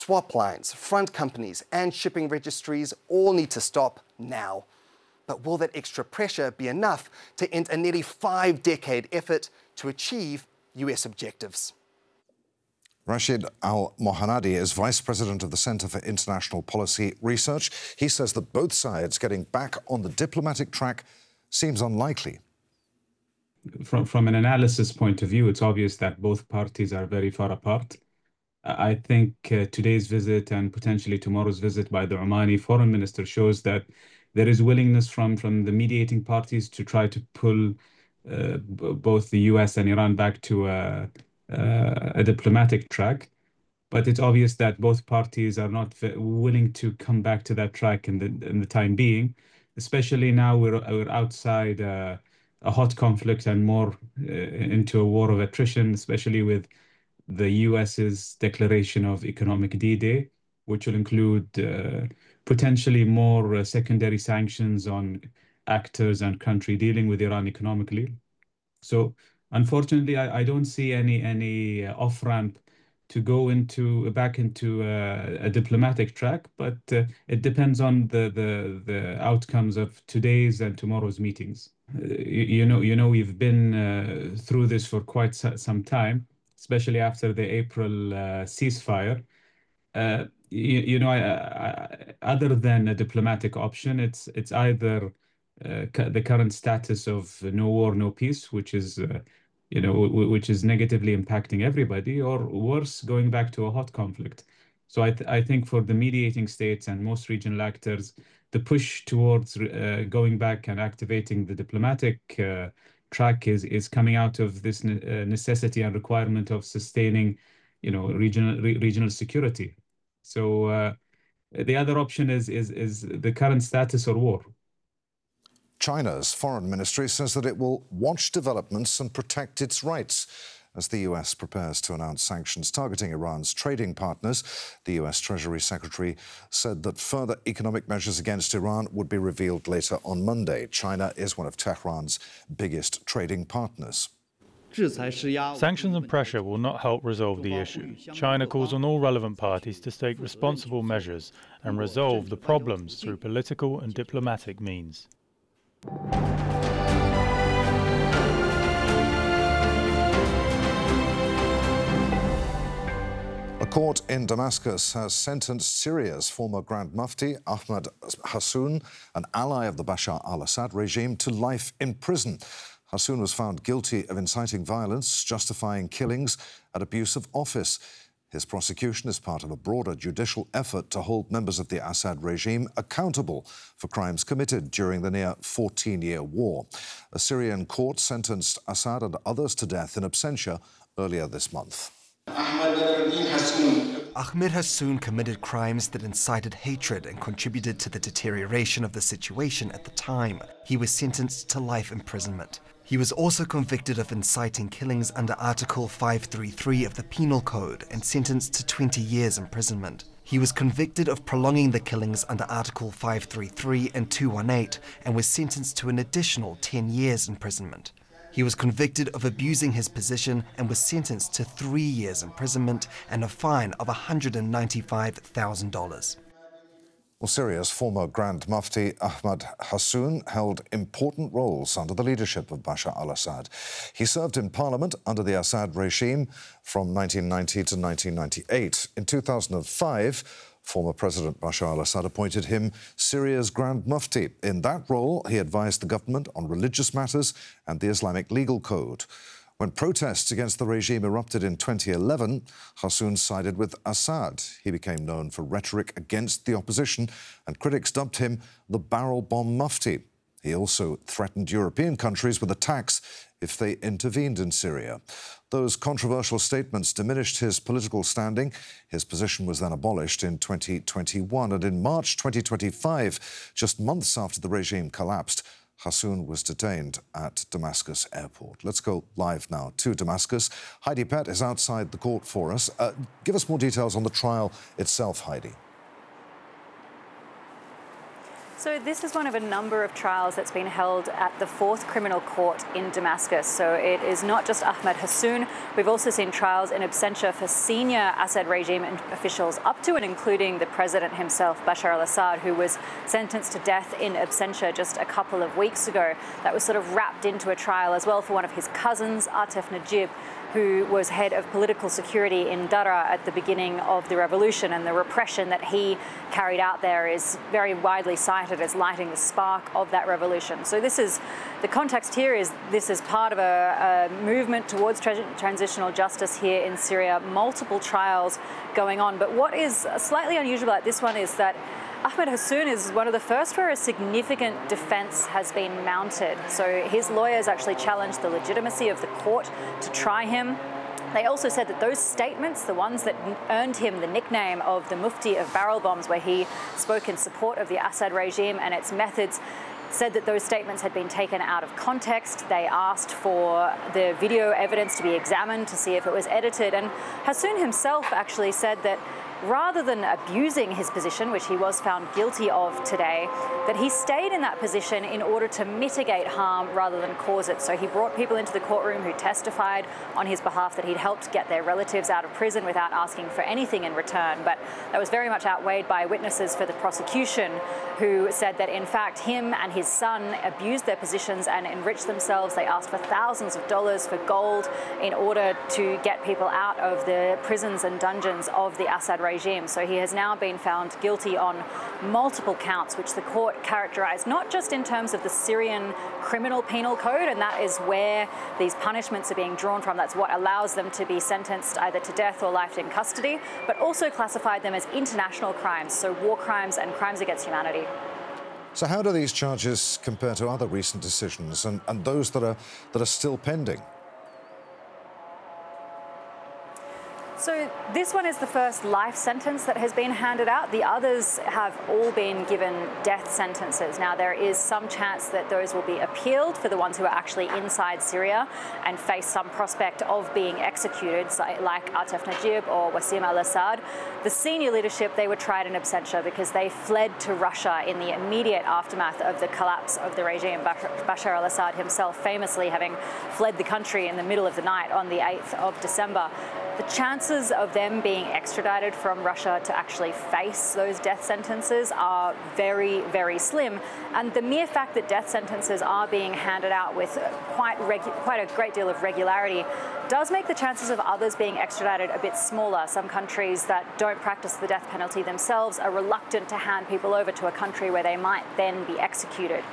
Swap lines, front companies and shipping registries all need to stop now. But will that extra pressure be enough to end a nearly 5-decade effort to achieve US objectives? Rashid Al-Mohanadi is Vice President of the Centre for International Policy Research. He says that both sides getting back on the diplomatic track seems unlikely. From an analysis point of view, it's obvious that both parties are very far apart. I think today's visit and potentially tomorrow's visit by the Omani foreign minister shows that there is willingness from the mediating parties to try to pull both the US and Iran back to a diplomatic track. But it's obvious that both parties are not willing to come back to that track in the time being, especially now we're outside a hot conflict and more into a war of attrition, especially with the US's declaration of economic D-Day, which will include potentially more secondary sanctions on actors and country dealing with Iran economically. So unfortunately, I don't see any off-ramp to go back into a diplomatic track, but it depends on the outcomes of today's and tomorrow's meetings. You know, we've been through this for quite some time, especially after the April ceasefire. Other than a diplomatic option, it's either the current status of no war, no peace, which is which is negatively impacting everybody, or worse, going back to a hot conflict. So I think for the mediating states and most regional actors, the push towards going back and activating the diplomatic track is coming out of this necessity and requirement of sustaining, regional security. So the other option is the current status or war. China's foreign ministry says that it will watch developments and protect its rights as the US prepares to announce sanctions targeting Iran's trading partners. The US Treasury Secretary said that further economic measures against Iran would be revealed later on Monday. China is one of Tehran's biggest trading partners. Sanctions and pressure will not help resolve the issue. China calls on all relevant parties to take responsible measures and resolve the problems through political and diplomatic means. A court in Damascus has sentenced Syria's former Grand Mufti, Ahmad Hassoun, an ally of the Bashar al-Assad regime, to life in prison. Hassoun was found guilty of inciting violence, justifying killings, and abuse of office. His prosecution is part of a broader judicial effort to hold members of the Assad regime accountable for crimes committed during the near 14-year war. A Syrian court sentenced Assad and others to death in absentia earlier this month. Ahmed Hassoun committed crimes that incited hatred and contributed to the deterioration of the situation at the time. He was sentenced to life imprisonment. He was also convicted of inciting killings under Article 533 of the Penal Code and sentenced to 20 years imprisonment. He was convicted of prolonging the killings under Article 533 and 218 and was sentenced to an additional 10 years imprisonment. He was convicted of abusing his position and was sentenced to 3 years imprisonment and a fine of $195,000. Well, Syria's former Grand Mufti Ahmad Hassoun held important roles under the leadership of Bashar al-Assad. He served in parliament under the Assad regime from 1990 to 1998. In 2005, former President Bashar al-Assad appointed him Syria's Grand Mufti. In that role, he advised the government on religious matters and the Islamic legal code. When protests against the regime erupted in 2011, Hassoun sided with Assad. He became known for rhetoric against the opposition, and critics dubbed him the barrel bomb mufti. He also threatened European countries with attacks if they intervened in Syria. Those controversial statements diminished his political standing. His position was then abolished in 2021, and in March 2025, just months after the regime collapsed, Hassoun was detained at Damascus airport. Let's go live now to Damascus. Heidi Pett is outside the court for us. Give us more details on the trial itself, Heidi. So this is one of a number of trials that's been held at the 4th Criminal Court in Damascus. So it is not just Ahmed Hassoun. We've also seen trials in absentia for senior Assad regime officials up to and including the president himself, Bashar al-Assad, who was sentenced to death in absentia just a couple of weeks ago. That was sort of wrapped into a trial as well for one of his cousins, Atef Najib, who was head of political security in Daraa at the beginning of the revolution, and the repression that he carried out there is very widely cited as lighting the spark of that revolution. So this is, the context here is this is part of a movement towards transitional justice here in Syria, multiple trials going on. But what is slightly unusual about this one is that Ahmed Hassoun is one of the first where a significant defense has been mounted. So his lawyers actually challenged the legitimacy of the court to try him. They also said that those statements, the ones that earned him the nickname of the Mufti of barrel bombs, where he spoke in support of the Assad regime and its methods, said that those statements had been taken out of context. They asked for the video evidence to be examined to see if it was edited. And Hassoun himself actually said that rather than abusing his position, which he was found guilty of today, that he stayed in that position in order to mitigate harm rather than cause it. So he brought people into the courtroom who testified on his behalf that he'd helped get their relatives out of prison without asking for anything in return. But that was very much outweighed by witnesses for the prosecution, who said that in fact him and his son abused their positions and enriched themselves. They asked for thousands of dollars for gold in order to get people out of the prisons and dungeons of the Assad regime. So he has now been found guilty on multiple counts, which the court characterized not just in terms of the Syrian criminal penal code, and that is where these punishments are being drawn from. That's what allows them to be sentenced either to death or life in custody, but also classified them as international crimes, so war crimes and crimes against humanity. So how do these charges compare to other recent decisions and those that are still pending? So this one is the first life sentence that has been handed out. The others have all been given death sentences. Now, there is some chance that those will be appealed for the ones who are actually inside Syria and face some prospect of being executed, like Atef Najib or Wassim al-Assad. The senior leadership, they were tried in absentia because they fled to Russia in the immediate aftermath of the collapse of the regime. Bashar al-Assad himself famously having fled the country in the middle of the night on the 8th of December. The chances of them being extradited from Russia to actually face those death sentences are very, very slim. And the mere fact that death sentences are being handed out with quite a great deal of regularity does make the chances of others being extradited a bit smaller. Some countries that don't practice the death penalty themselves are reluctant to hand people over to a country where they might then be executed.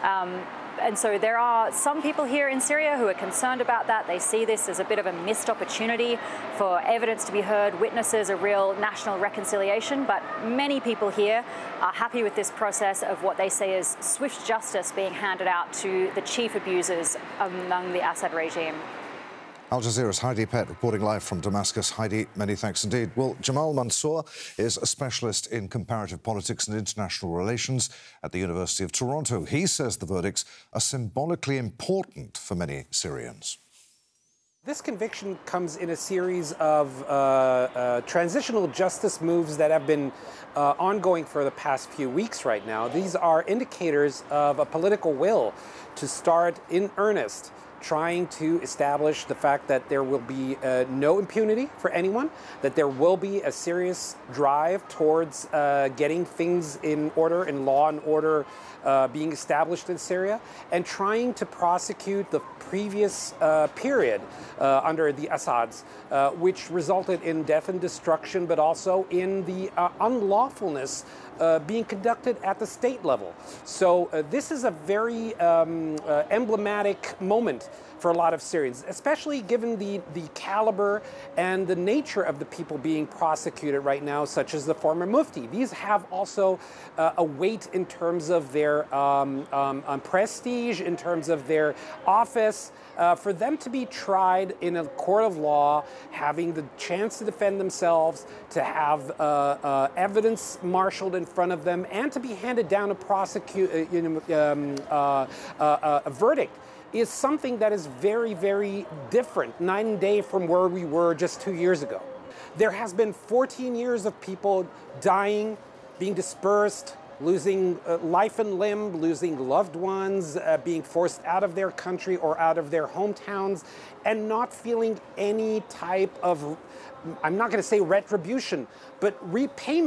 And so there are some people here in Syria who are concerned about that. They see this as a bit of a missed opportunity for evidence to be heard, witnesses, a real national reconciliation. But many people here are happy with this process of what they say is swift justice being handed out to the chief abusers among the Assad regime. Al Jazeera's Heidi Pett reporting live from Damascus. Heidi, many thanks indeed. Well, Jamal Mansour is a specialist in comparative politics and international relations at the University of Toronto. He says the verdicts are symbolically important for many Syrians. This conviction comes in a series of transitional justice moves that have been ongoing for the past few weeks right now. These are indicators of a political will to start in earnest trying to establish the fact that there will be no impunity for anyone, that there will be a serious drive towards getting things in order and law and order being established in Syria, and trying to prosecute the previous period under the Assads, which resulted in death and destruction, but also in the unlawfulness being conducted at the state level. So this is a very emblematic moment for a lot of Syrians, especially given the caliber and the nature of the people being prosecuted right now, such as the former Mufti. These have also a weight in terms of their prestige, in terms of their office. For them to be tried in a court of law, having the chance to defend themselves, to have evidence marshaled in front of them, and to be handed down a verdict is something that is very, very different, night and day from where we were just 2 years ago. There has been 14 years of people dying, being dispersed, losing life and limb, losing loved ones, being forced out of their country or out of their hometowns, and not feeling any type of, I'm not going to say retribution, but repayment.